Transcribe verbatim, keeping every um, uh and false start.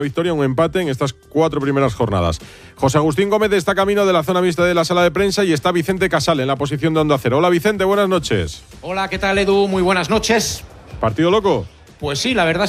victoria, un empate en estas cuatro primeras jornadas. José Agustín Gómez está camino de la zona mixta de la sala de prensa y está Vicente Casal en la posición de Onda Cero. Hola Vicente, buenas noches. Hola, ¿qué tal Edu? Muy buenas noches. ¿Partido loco? Pues sí, la verdad